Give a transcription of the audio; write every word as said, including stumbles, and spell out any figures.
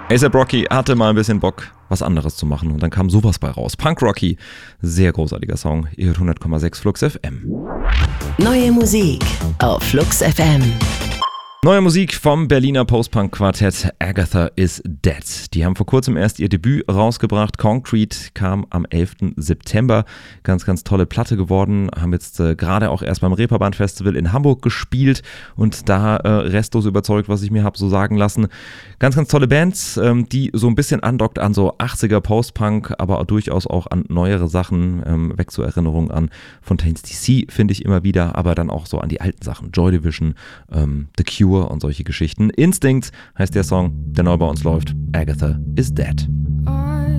A$AP Rocky hatte mal ein bisschen Bock, was anderes zu machen und dann kam sowas bei raus. Punk Rocky, sehr großartiger Song. Ihr hört hundert Komma sechs Flux F M. Neue Musik auf Flux F M. Neue Musik vom Berliner Post-Punk-Quartett Agatha is Dead. Die haben vor kurzem erst ihr Debüt rausgebracht. Concrete kam am elften September. Ganz, ganz tolle Platte geworden. Haben jetzt äh, gerade auch erst beim Reeperbahn-Festival in Hamburg gespielt und da äh, restlos überzeugt, was ich mir habe so sagen lassen. Ganz, ganz tolle Bands, ähm, die so ein bisschen andockt an so achtziger Post-Punk, aber durchaus auch an neuere Sachen. Ähm, weg zur Erinnerung an Fontaines D C finde ich immer wieder, aber dann auch so an die alten Sachen. Joy Division, ähm, The Cure und solche Geschichten. Instinct heißt der Song, der neu bei uns läuft. Agatha is Dead. I